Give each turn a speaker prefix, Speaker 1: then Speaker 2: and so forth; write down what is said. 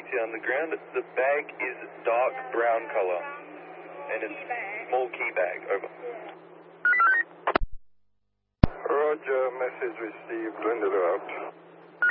Speaker 1: here on the ground. The bag is dark brown color, and it's small key bag. Over.
Speaker 2: Roger, message received. Render out.